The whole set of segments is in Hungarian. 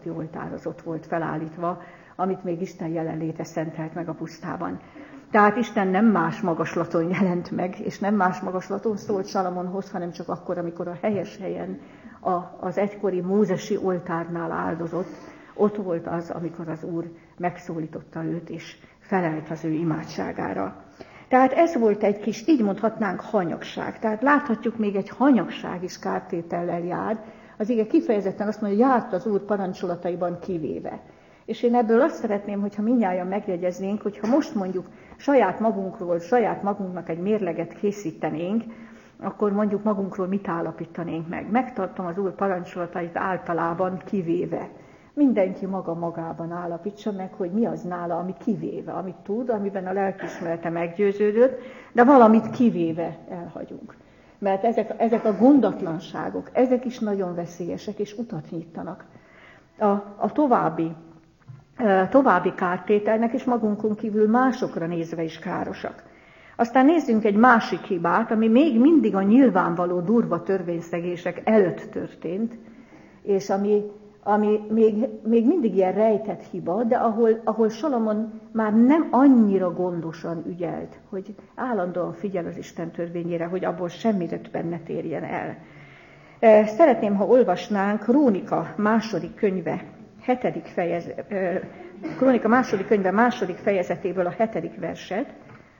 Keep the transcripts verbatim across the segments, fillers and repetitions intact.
áldozati oltár az ott volt felállítva, amit még Isten jelenléte szentelt meg a pusztában. Tehát Isten nem más magaslaton jelent meg, és nem más magaslaton szólt Salamonhoz, hanem csak akkor, amikor a helyes helyen a, az egykori mózesi oltárnál áldozott, ott volt az, amikor az Úr megszólította őt, és felelt az ő imádságára. Tehát ez volt egy kis, így mondhatnánk, hanyagság. Tehát láthatjuk, még egy hanyagság is kártétellel jár. Az ige kifejezetten azt mondja, hogy járt az Úr parancsolataiban kivéve. És én ebből azt szeretném, hogyha mindnyájan megjegyeznénk, hogyha most mondjuk saját magunkról, saját magunknak egy mérleget készítenénk, akkor mondjuk magunkról mit állapítanénk meg. Megtartom az Úr parancsolatait általában kivéve. Mindenki maga magában állapítsa meg, hogy mi az nála, ami kivéve, amit tud, amiben a lelkiismerete meggyőződött, de valamit kivéve elhagyunk. Mert ezek, ezek a gondatlanságok, ezek is nagyon veszélyesek, és utat nyitanak a, a további, a további kártételnek, és magunkon kívül másokra nézve is károsak. Aztán nézzünk egy másik hibát, ami még mindig a nyilvánvaló durva törvényszegések előtt történt, és ami ami még, még mindig ilyen rejtett hiba, de ahol, ahol Salamon már nem annyira gondosan ügyelt, hogy állandóan figyel az Isten törvényére, hogy abból semmire ne térjen el. Szeretném, ha olvasnánk Krónika második könyve, hetedik fejezet, Krónika második könyve második fejezetéből a hetedik verset.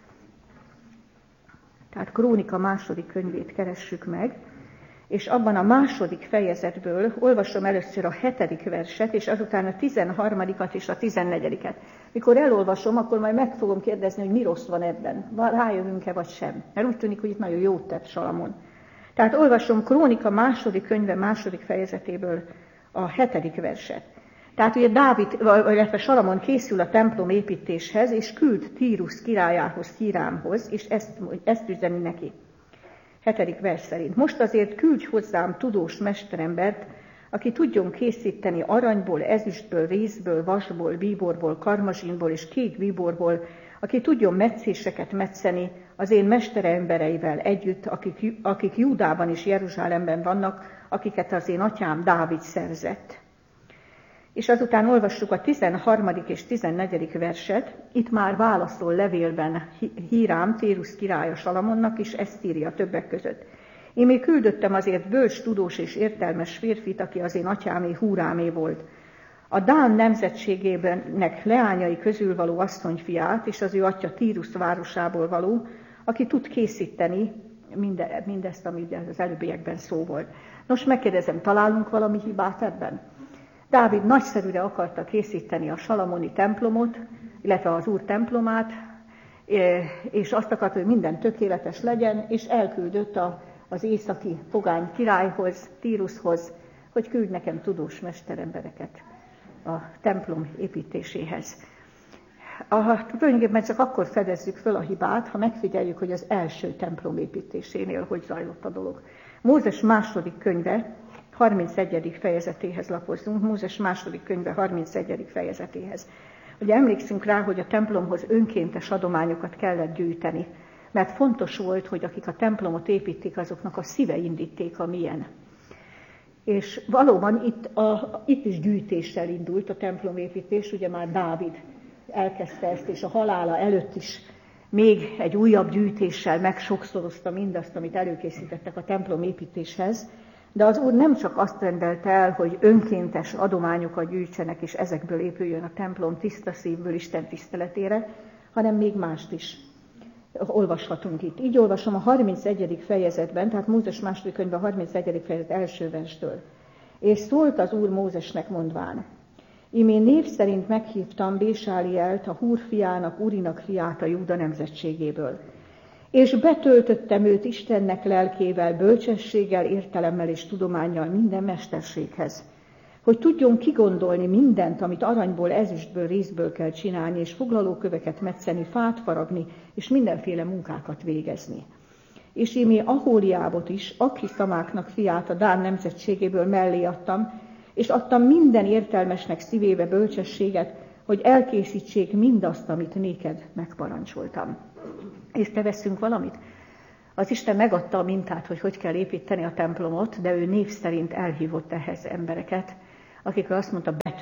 Tehát Krónika második könyvét keressük meg, és abban a második fejezetből olvasom először a hetedik verset, és azután a tizenharmadikat és a tizennegyediket. Mikor elolvasom, akkor majd meg fogom kérdezni, hogy mi rossz van ebben. Rájövünk-e vagy sem? Mert úgy tűnik, hogy itt nagyon jót tett Salamon. Tehát olvasom Krónika második könyve második fejezetéből a hetedik verset. Tehát ugye Dávid, illetve Salamon készül a templom építéshez, és küld Tírus királyához, Hírámhoz, és ezt, ezt üzeni neki. Hetedik vers szerint. Most azért küldj hozzám tudós mesterembert, aki tudjon készíteni aranyból, ezüstből, rézből, vasból, bíborból, karmazsinból és kék bíborból, aki tudjon metszéseket metszeni az én mesterembereivel együtt, akik, akik Júdában és Jeruzsálemben vannak, akiket az én atyám Dávid szerzett. És azután olvassuk a tizenharmadik és tizennegyedik verset, itt már válaszol levélben Hírám, Tírus királya Salamonnak, és ezt írja többek között. Én még küldöttem azért bölcs, tudós és értelmes férfit, aki az én atyámé Húrámé volt. A Dán nemzetségének leányai közül való asszonyfiát, és az ő atya Tírus városából való, aki tud készíteni minde, mindezt, ami az előbbiekben szó volt. Nos, megkérdezem, találunk valami hibát ebben? Dávid nagyszerűre akarta készíteni a salamoni templomot, illetve az Úr templomát, és azt akarta, hogy minden tökéletes legyen, és elküldött a, az északi pogány királyhoz, Tírushoz, hogy küldj nekem tudós mesterembereket a templom építéséhez. A, tulajdonképpen csak akkor fedezzük föl a hibát, ha megfigyeljük, hogy az első templom építésénél hogy zajlott a dolog. Mózes második könyve, harmincegyedik fejezetéhez lapozzunk, Mózes második könyve harmincegyedik fejezetéhez. Ugye emlékszünk rá, hogy a templomhoz önkéntes adományokat kellett gyűjteni, mert fontos volt, hogy akik a templomot építik, azoknak a szíve indíték a milyen. És valóban itt, a, itt is gyűjtéssel indult a templomépítés, ugye már Dávid elkezdte ezt, és a halála előtt is még egy újabb gyűjtéssel megsokszorozta mindazt, amit előkészítettek a templomépítéshez, de az Úr nem csak azt rendelte el, hogy önkéntes adományokat gyűjtsenek, és ezekből épüljön a templom tiszta szívből Isten tiszteletére, hanem még mást is olvashatunk itt. Így olvasom a harmincegyedik fejezetben, tehát Mózes második könyve a harmincegyedik fejezet első verstől. És szólt az Úr Mózesnek mondván: Imén név szerint meghívtam Bésálielt, a Húr fiának, Urinak fiát a Júda nemzetségéből. És betöltöttem őt Istennek lelkével, bölcsességgel, értelemmel és tudománnyal minden mesterséghez, hogy tudjon kigondolni mindent, amit aranyból, ezüstből, rézből kell csinálni, és foglalóköveket metszeni, fát faragni, és mindenféle munkákat végezni. És ímé Ahóliábot is, Akhiszamáknak fiát a Dán nemzetségéből mellé adtam, és adtam minden értelmesnek szívébe bölcsességet, hogy elkészítsék mindazt, amit néked megparancsoltam. Észreveszünk valamit? Az Isten megadta a mintát, hogy hogy kell építeni a templomot, de ő név szerint elhívott ehhez embereket, akikről azt mondta, betöltöttem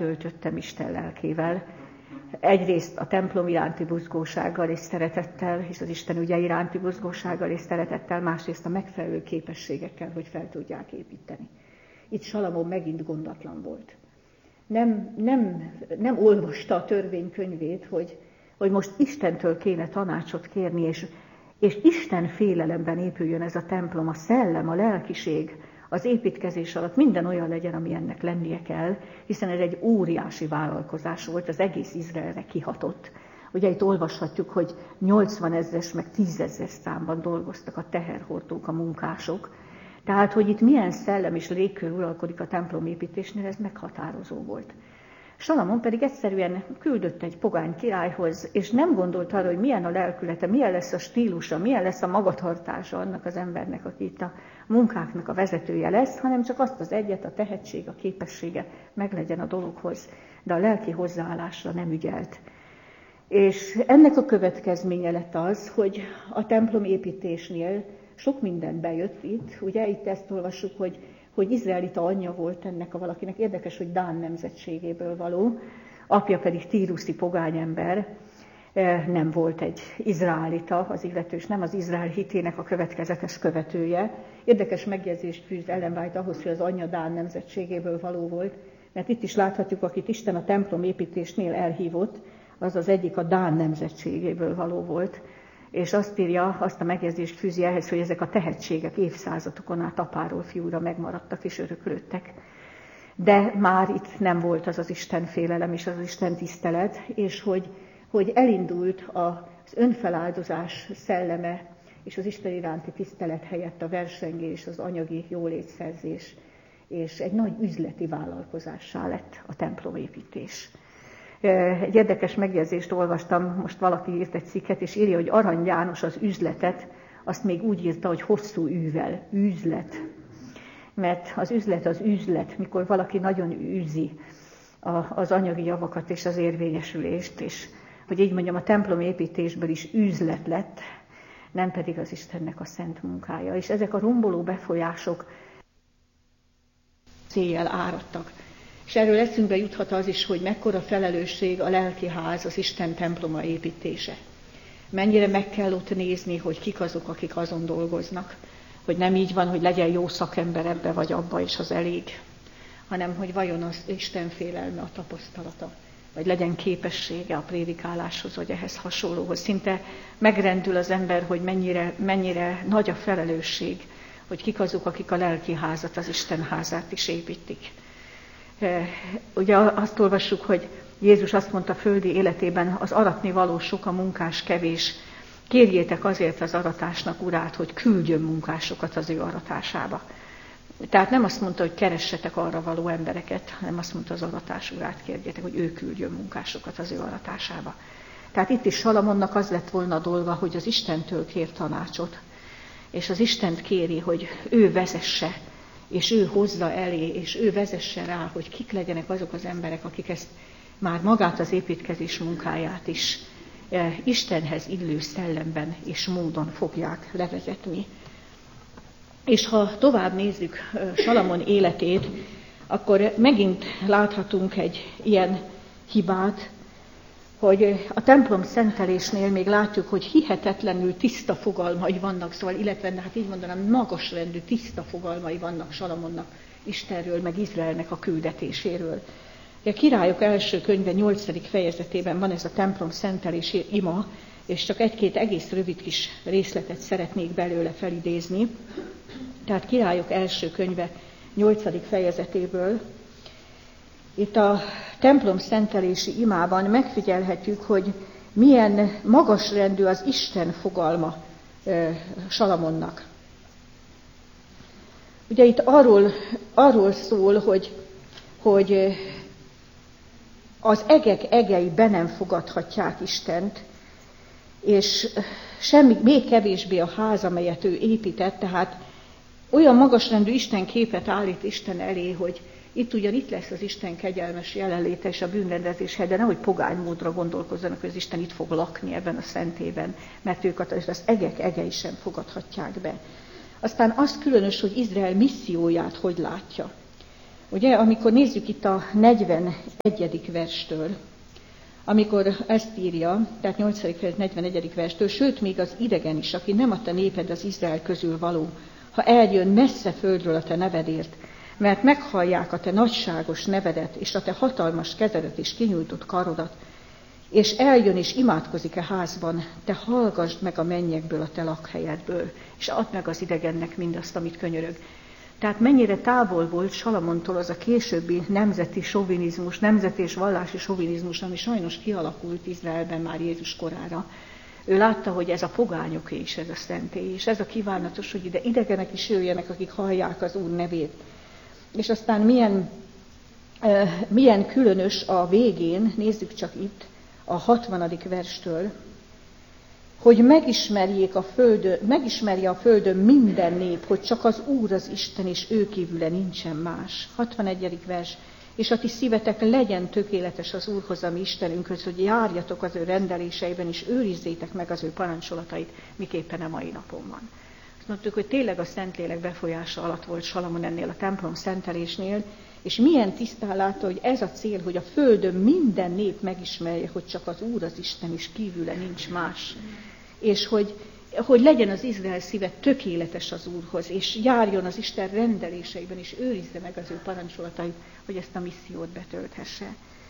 betöltöttem Isten lelkével. Egyrészt a templom iránti buzgósággal és szeretettel, és az Isten ügye iránti buzgósággal és szeretettel, másrészt a megfelelő képességekkel, hogy fel tudják építeni. Itt Salamon megint gondatlan volt. Nem, nem, nem olvasta a törvénykönyvét, hogy, hogy most Istentől kéne tanácsot kérni, és, és Isten félelemben épüljön ez a templom, a szellem, a lelkiség, az építkezés alatt minden olyan legyen, ami ennek lennie kell, hiszen ez egy óriási vállalkozás volt, az egész Izraelre kihatott. Ugye itt olvashatjuk, hogy nyolcvanezres meg tízezres számban dolgoztak a teherhordók, a munkások. Tehát, hogy itt milyen szellem és légkör uralkodik a templomépítésnél, ez meghatározó volt. Salamon pedig egyszerűen küldött egy pogány királyhoz, és nem gondolt arra, hogy milyen a lelkülete, milyen lesz a stílusa, milyen lesz a magatartása annak az embernek, aki itt a munkáknak a vezetője lesz, hanem csak azt az egyet, a tehetség, a képessége meglegyen a dologhoz, de a lelki hozzáállásra nem ügyelt. És ennek a következménye lett az, hogy a templom építésnél sok minden bejött itt, ugye itt ezt olvassuk, hogy hogy izraelita anyja volt ennek a valakinek. Érdekes, hogy Dán nemzetségéből való, apja pedig tíruszi pogányember, nem volt egy izraelita, az illető, és nem az Izrael hitének a következetes követője. Érdekes megjegyzést fűz Ellen White ahhoz, hogy az anyja Dán nemzetségéből való volt, mert itt is láthatjuk, akit Isten a templom építésnél elhívott, az az egyik a Dán nemzetségéből való volt. És azt írja, azt a megjegyzést fűzi ehhez, hogy ezek a tehetségek évszázadokon át apáról fiúra megmaradtak és öröklődtek. De már itt nem volt az az Isten félelem és az Isten tisztelet, és hogy, hogy elindult az önfeláldozás szelleme és az Isten iránti tisztelet helyett a versengés, az anyagi jólétszerzés, és egy nagy üzleti vállalkozássá lett a templomépítés. Egy érdekes megjegyzést olvastam, most valaki írt egy cikket, és írja, hogy Arany János az üzletet, azt még úgy írta, hogy hosszú űvel, üzlet. Mert az üzlet az üzlet, mikor valaki nagyon űzi az anyagi javakat és az érvényesülést, és hogy így mondjam, a templom építésből is üzlet lett, nem pedig az Istennek a szent munkája. És ezek a romboló befolyások céljel áradtak. És erről eszünkbe juthat az is, hogy mekkora felelősség a lelki ház, az Isten temploma építése. Mennyire meg kell ott nézni, hogy kik azok, akik azon dolgoznak. Hogy nem így van, hogy legyen jó szakember ebbe vagy abba, és az elég. Hanem, hogy vajon az Isten félelme, a tapasztalata, vagy legyen képessége a prédikáláshoz, vagy ehhez hasonlóhoz. Szinte megrendül az ember, hogy mennyire, mennyire nagy a felelősség, hogy kik azok, akik a lelki házat, az Isten házát is építik. Ugye azt olvassuk, hogy Jézus azt mondta földi életében, az aratni való sok, a munkás kevés. Kérjétek azért az aratásnak urát, hogy küldjön munkásokat az ő aratásába. Tehát nem azt mondta, hogy keressetek arra való embereket, hanem azt mondta, az aratás urát kérjétek, hogy ő küldjön munkásokat az ő aratásába. Tehát itt is Salamonnak az lett volna a dolga, hogy az Istentől kér tanácsot, és az Istent kéri, hogy ő vezesse, és ő hozza elé, és ő vezesse rá, hogy kik legyenek azok az emberek, akik ezt már magát az építkezés munkáját is eh, Istenhez illő szellemben és módon fogják levezetni. És ha tovább nézzük eh, Salamon életét, akkor megint láthatunk egy ilyen hibát, hogy a templom szentelésnél még látjuk, hogy hihetetlenül tiszta fogalmai vannak, szóval, illetve, hát így mondanám, magasrendű tiszta fogalmai vannak Salamonnak Istenről, meg Izraelnek a küldetéséről. A Királyok első könyve nyolcadik fejezetében van ez a templom szentelési ima, és csak egy-két egész rövid kis részletet szeretnék belőle felidézni. Tehát Királyok első könyve nyolcadik fejezetéből. Itt a templom szentelési imában megfigyelhetjük, hogy milyen magasrendű az Isten fogalma Salamonnak. Ugye itt arról, arról szól, hogy, hogy az egek egei be nem fogadhatják Istent, és semmi, még kevésbé a ház, amelyet ő épített, tehát olyan magasrendű Isten képet állít Isten elé, hogy itt ugyan itt lesz az Isten kegyelmes jelenléte és a bűnrendezés hely, de nehogy pogány módra gondolkozzanak, hogy az Isten itt fog lakni ebben a szentében, mert őket az egek egei sem fogadhatják be. Aztán az különös, hogy Izrael misszióját hogy látja. Ugye, amikor nézzük itt a negyvenegyedik verstől, amikor ezt írja, tehát nyolcadik fejezet negyvenegyedik verstől, sőt, még az idegen is, aki nem a te néped az Izrael közül való, ha eljön messze földről a te nevedért, mert meghallják a te nagyságos nevedet, és a te hatalmas kezedet és kinyújtott karodat, és eljön és imádkozik a házban, te hallgasd meg a mennyekből, a te lakhelyedből, és add meg az idegennek mindazt, amit könyörög. Tehát mennyire távol volt Salamontól az a későbbi nemzeti sovinizmus, nemzeti és vallási sovinizmus, ami sajnos kialakult Izraelben már Jézus korára. Ő látta, hogy ez a pogányoké is, ez a szentély, és ez a kívánatos, hogy ide idegenek is jöjjenek, akik hallják az Úr nevét. És aztán milyen, uh, milyen különös a végén, nézzük csak itt, a hatvanadik verstől, hogy megismerjék a földön, megismerje a földön minden nép, hogy csak az Úr az Isten, és ő kívüle nincsen más. hatvanegyedik vers. És a ti szívetek legyen tökéletes az Úrhoz, ami Istenünkhöz, hogy járjatok az ő rendeléseiben, és őrizzétek meg az ő parancsolatait, miképpen a mai napon van. Azt mondtuk, hogy tényleg a Szentlélek befolyása alatt volt Salamon ennél a templom szentelésnél, és milyen tisztán látta, hogy ez a cél, hogy a földön minden nép megismerje, hogy csak az Úr az Isten, és kívüle nincs más. És hogy, hogy legyen az Izrael szíve tökéletes az Úrhoz, és járjon az Isten rendeléseiben, és őrizze meg az ő parancsolatait, hogy ezt a missziót betölthesse.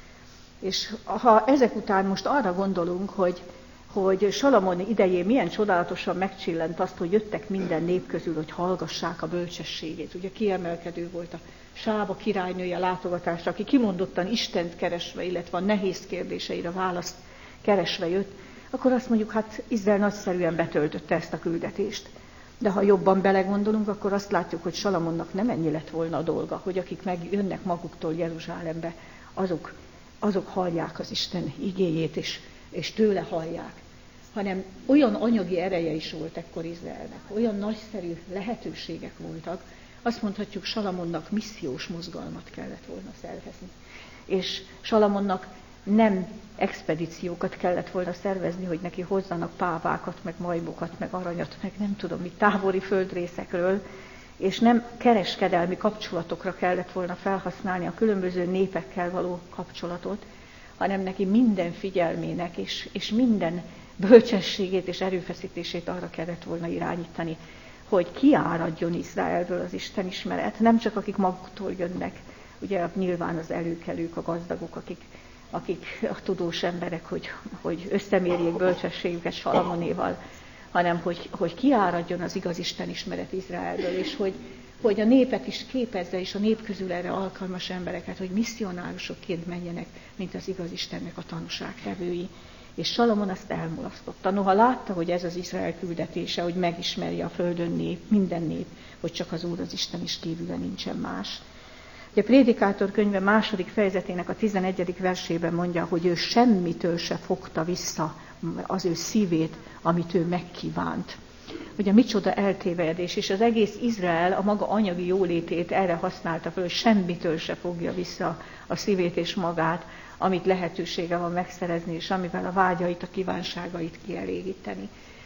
És ha ezek után most arra gondolunk, hogy, hogy Salamon idején milyen csodálatosan megcsillent azt, hogy jöttek minden nép közül, hogy hallgassák a bölcsességét. Ugye kiemelkedő volt a Sába királynője látogatása, aki kimondottan Istent keresve, illetve a nehéz kérdéseire választ keresve jött, akkor azt mondjuk, hát Izrael nagyszerűen betöltötte ezt a küldetést. De ha jobban belegondolunk, akkor azt látjuk, hogy Salamonnak nem ennyi lett volna a dolga, hogy akik megjönnek maguktól Jeruzsálembe, azok, azok hallják az Isten igéjét, és, és tőle hallják. Hanem olyan anyagi ereje is volt ekkor Izraelnek, olyan nagyszerű lehetőségek voltak, azt mondhatjuk, Salamonnak missziós mozgalmat kellett volna szervezni. És Salamonnak nem expedíciókat kellett volna szervezni, hogy neki hozzanak pávákat, meg majmokat, meg aranyat, meg nem tudom mit távoli földrészekről, és nem kereskedelmi kapcsolatokra kellett volna felhasználni a különböző népekkel való kapcsolatot, hanem neki minden figyelmének és, és minden bölcsességét és erőfeszítését arra kellett volna irányítani, hogy kiáradjon Izraelből az Isten ismeret, nem csak akik maguktól jönnek, ugye nyilván az előkelők, a gazdagok, akik, akik a tudós emberek, hogy, hogy összemérjék bölcsességüket Salamonéval, hanem hogy, hogy kiáradjon az igaz Isten ismeret Izraelből, és hogy, hogy a népet is képezze, és a nép közül erre alkalmas embereket, hogy misszionárusokként menjenek, mint az igaz Istennek a tanúságtevői. És Salamon azt elmulasztotta. Noha látta, hogy ez az Izrael küldetése, hogy megismerje a földön nép, minden nép, hogy csak az Úr az Isten is kívüle nincsen más. Ugye a Prédikátor könyve második fejezetének a tizenegyedik versében mondja, hogy ő semmitől se fogta vissza az ő szívét, amit ő megkívánt. Ugye micsoda eltévedés, és az egész Izrael a maga anyagi jólétét erre használta fel, hogy semmitől se fogja vissza a szívét és magát, amit lehetősége van megszerezni, és amivel a vágyait, a kívánságait kielégíteni.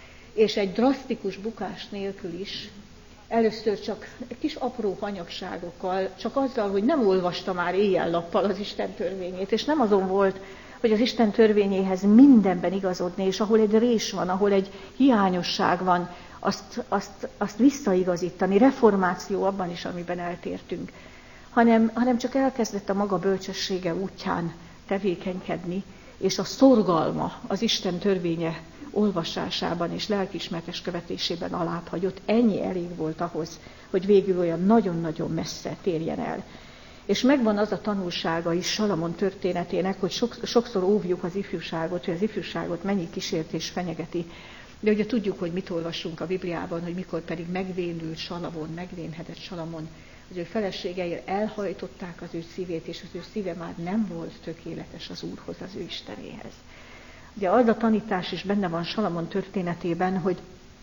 És egy drasztikus bukás nélkül is, először csak egy kis apró hanyagságokkal, csak azzal, hogy nem olvasta már éjjel-nappal az Isten törvényét, és nem azon volt, hogy az Isten törvényéhez mindenben igazodni, és ahol egy rés van, ahol egy hiányosság van, azt, azt, azt visszaigazítani, reformáció abban is, amiben eltértünk, hanem, hanem csak elkezdett a maga bölcsessége útján tevékenykedni, és a szorgalma az Isten törvénye olvasásában és lelkiismeretes követésében alább hagyott. Ennyi elég volt ahhoz, hogy végül olyan nagyon-nagyon messze térjen el. És megvan az a tanulsága is Salamon történetének, hogy sokszor óvjuk az ifjúságot, hogy az ifjúságot mennyi kísértés fenyegeti. De ugye tudjuk, hogy mit olvasunk a Bibliában, hogy mikor pedig megvénült Salamon, megvénhetett Salamon, az ő feleségei elhajtották az ő szívét, és az ő szíve már nem volt tökéletes az Úrhoz, az ő Istenéhez. Ugye az a tanítás is benne van Salamon történetében, hogy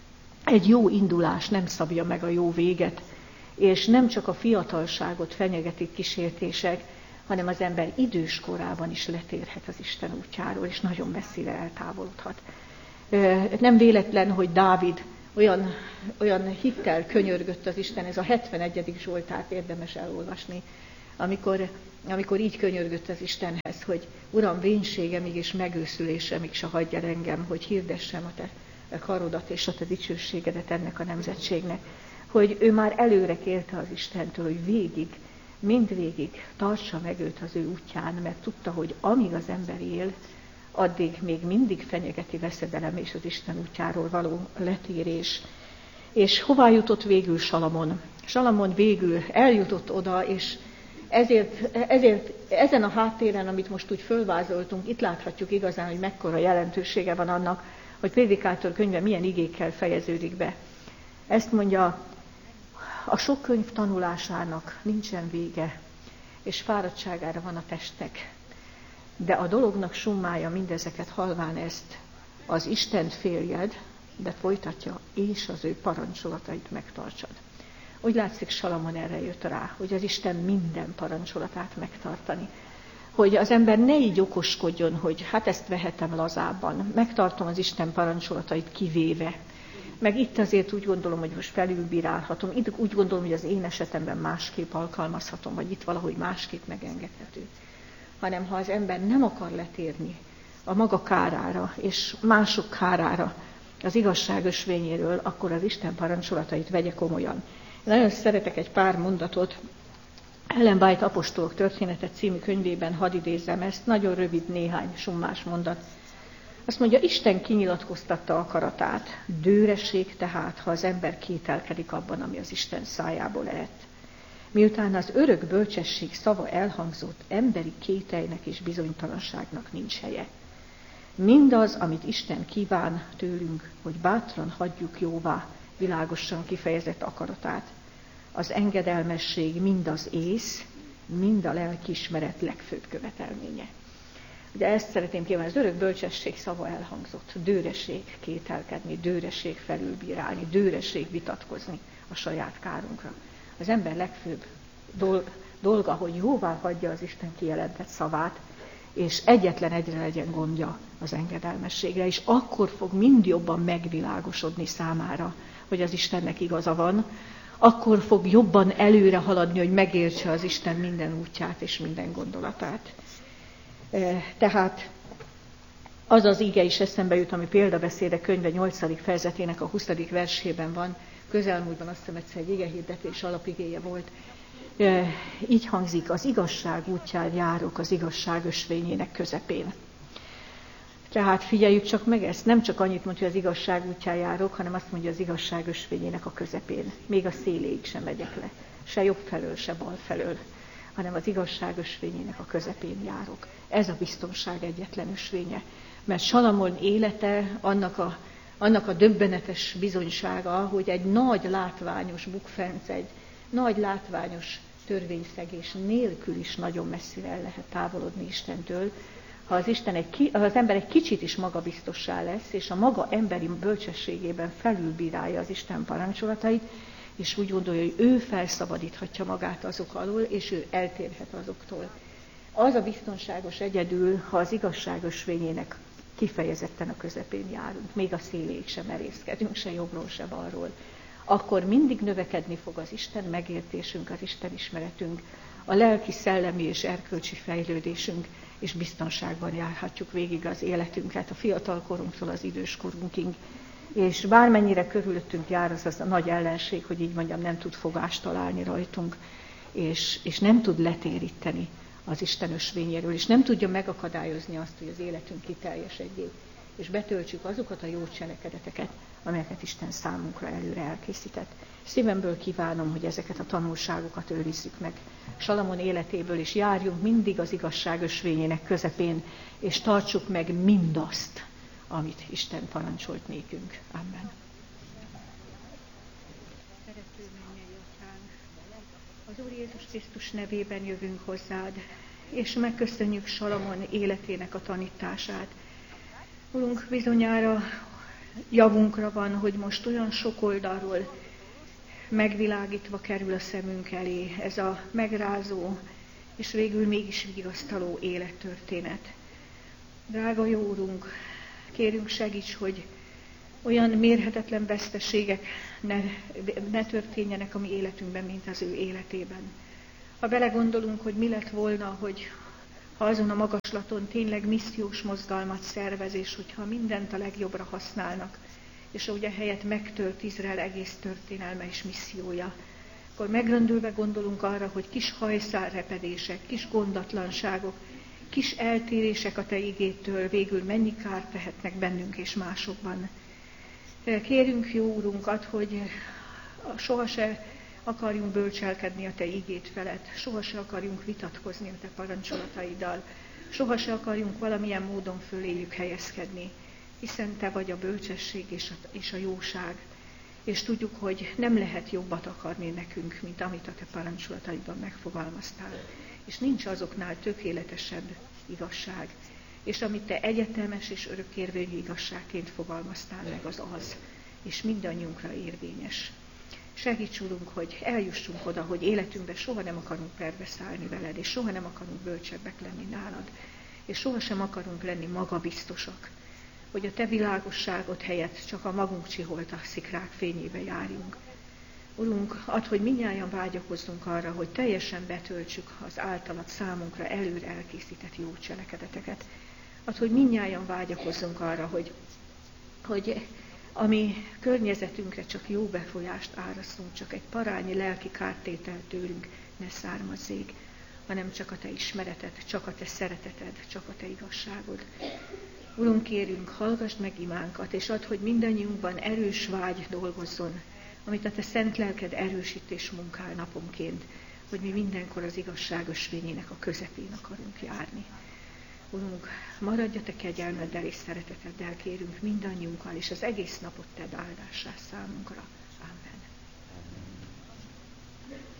egy jó indulás nem szabja meg a jó véget, és nem csak a fiatalságot fenyegetik kísértések, hanem az ember idős korában is letérhet az Isten útjáról, és nagyon messzire eltávolodhat. Nem véletlen, hogy Dávid olyan, olyan hittel könyörgött az Isten, ez a hetvenegyedik Zsoltárt érdemes elolvasni, amikor, amikor így könyörgött az Istenhez, hogy Uram, vénsége még és megőszülése még se hagyja engem, hogy hirdessem a te karodat és a te dicsőségedet ennek a nemzetségnek. Hogy ő már előre kérte az Istentől, hogy végig, mindvégig tartsa meg őt az ő útján, mert tudta, hogy amíg az ember él, addig még mindig fenyegeti veszedelem és az Isten útjáról való letérés. És hová jutott végül Salamon? Salamon végül eljutott oda, és ezért, ezért ezen a háttéren, amit most úgy fölvázoltunk, itt láthatjuk igazán, hogy mekkora jelentősége van annak, hogy Prédikátor könyve milyen igékkel fejeződik be. Ezt mondja, a sok könyv tanulásának nincsen vége, és fáradtságára van a testek. De a dolognak summája mindezeket halván ezt, az Istent féljed, de folytatja, és az ő parancsolatait megtartsad. Úgy látszik, Salamon erre jött rá, hogy az Isten minden parancsolatát megtartani. Hogy az ember ne így okoskodjon, hogy hát ezt vehetem lazábban, megtartom az Isten parancsolatait kivéve. Meg itt azért úgy gondolom, hogy most felülbírálhatom, itt úgy gondolom, hogy az én esetemben másképp alkalmazhatom, vagy itt valahogy másképp megengedhető. Hanem ha az ember nem akar letérni a maga kárára és mások kárára az igazság ösvényéről, akkor az Isten parancsolatait vegye komolyan. Én nagyon szeretek egy pár mondatot, Ellen White Apostolok története című könyvében, hadd idézzem ezt, nagyon rövid, néhány summás mondat. Azt mondja, Isten kinyilatkoztatta akaratát, dőresség tehát, ha az ember kételkedik abban, ami az Isten szájából eredt. Miután az örök bölcsesség szava elhangzott, emberi kételynek és bizonytalanságnak nincs helye. Mindaz, amit Isten kíván tőlünk, hogy bátran hagyjuk jóvá világosan kifejezett akaratát. Az engedelmesség mind az ész, mind a lelkiismeret legfőbb követelménye. Ugye ezt szeretném kiemelni, az örök bölcsesség szava elhangzott. Dőreség kételkedni, dőreség felülbírálni, dőreség vitatkozni a saját kárunkra. Az ember legfőbb dolga, hogy jóvá hagyja az Isten kijelentett szavát, és egyetlen egyre legyen gondja az engedelmességre, és akkor fog mind jobban megvilágosodni számára, hogy az Istennek igaza van, akkor fog jobban előre haladni, hogy megértse az Isten minden útját és minden gondolatát. Tehát az az ige is eszembe jut, ami példabeszédek könyve nyolcadik fejezetének a huszadik versében van. Közelmúltban azt hiszem egyszer egy igehirdetés alapigéje volt. Így hangzik, az igazság útján járok az igazság ösvényének közepén. Tehát figyeljük csak meg ezt, nem csak annyit mondja, hogy az igazság útján járok, hanem azt mondja, az igazság ösvényének a közepén. Még a széléig sem megyek le, se jobb felől, se bal felől, hanem az igazság ösvényének a közepén járok. Ez a biztonság egyetlen ösvénye. Mert Salamon élete annak a, annak a döbbenetes bizonysága, hogy egy nagy látványos bukfenc, egy nagy látványos törvényszegés nélkül is nagyon messzire el lehet távolodni Istentől, ha az, Isten egy, ha az ember egy kicsit is magabiztossá lesz, és a maga emberi bölcsességében felülbírálja az Isten parancsolatait, és úgy gondolja, hogy ő felszabadíthatja magát azok alól, és ő eltérhet azoktól. Az a biztonságos egyedül, ha az igazság ösvényének kifejezetten a közepén járunk, még a széléig sem merészkedünk, se jobbról, se balról, akkor mindig növekedni fog az Isten megértésünk, az Isten ismeretünk, a lelki, szellemi és erkölcsi fejlődésünk, és biztonságban járhatjuk végig az életünket, a fiatal korunktól az idős korunkig. És bármennyire körülöttünk jár az, az a nagy ellenség, hogy így mondjam, nem tud fogást találni rajtunk, és, és nem tud letéríteni az Isten ösvényéről, és nem tudja megakadályozni azt, hogy az életünk kiteljesedjék, és betöltsük azokat a jó cselekedeteket, amelyeket Isten számunkra előre elkészített. Szívemből kívánom, hogy ezeket a tanulságokat őrizzük meg Salamon életéből, és járjunk mindig az igazság ösvényének közepén, és tartsuk meg mindazt, amit Isten parancsolt nékünk. Amen. Szerető mennyei Atyánk, az Úr Jézus Krisztus nevében jövünk hozzád, és megköszönjük Salamon életének a tanítását. Urunk, bizonyára javunkra van, hogy most olyan sok oldalról megvilágítva kerül a szemünk elé ez a megrázó, és végül mégis vigasztaló élettörténet. Drága jó Úrunk, kérünk segíts, hogy olyan mérhetetlen veszteségek ne, ne történjenek a mi életünkben, mint az ő életében. Ha belegondolunk, hogy mi lett volna, hogy ha azon a magaslaton tényleg missziós mozgalmat szervez, és hogyha mindent a legjobbra használnak, és ugye helyett megtölt Izrael egész történelme és missziója, akkor megrendülve gondolunk arra, hogy kis hajszálrepedések, kis gondatlanságok, kis eltérések a Te igétől végül mennyi kárt tehetnek bennünk és másokban. Kérünk, jó Úrunkat, hogy sohasem akarjunk bölcselkedni a Te igét felett, sohasem akarjunk vitatkozni a Te parancsolataiddal, sohasem akarjunk valamilyen módon föléjük helyezkedni, hiszen Te vagy a bölcsesség és a, és a jóság, és tudjuk, hogy nem lehet jobbat akarni nekünk, mint amit a Te parancsolataidban megfogalmaztál, és nincs azoknál tökéletesebb igazság, és amit Te egyetemes és örökérvényű igazságként fogalmaztál meg, az az, és mindannyiunkra érvényes. Segíts, Urunk, hogy eljussunk oda, hogy életünkben soha nem akarunk perbeszállni veled, és soha nem akarunk bölcsebbek lenni nálad, és soha sem akarunk lenni magabiztosak, hogy a Te világosságot helyett csak a magunk csiholta szikrák fényébe járjunk. Urunk, add, hogy mindnyájan vágyakozzunk arra, hogy teljesen betöltsük az általad számunkra előre elkészített jó cselekedeteket. Add, hogy mindnyájan vágyakozzunk arra, hogy, hogy ami környezetünkre csak jó befolyást árasztunk, csak egy parányi lelki kártétel tőlünk ne származzék, hanem csak a Te ismereted, csak a Te szereteted, csak a Te igazságod. Urunk, kérünk, hallgassd meg imánkat, és add, hogy mindannyiunkban erős vágy dolgozzon, amit a Te szent lelked erősít és munkál naponként, hogy mi mindenkor az igazság ösvényének a közepén akarunk járni. Urunk, maradj a Te kegyelmeddel és szereteteddel, kérünk mindannyiunkkal, és az egész napot Tedd áldássá számunkra.